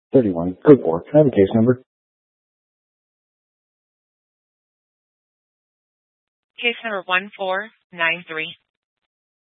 31. Code 4. Can I have a case number? Case number 1493.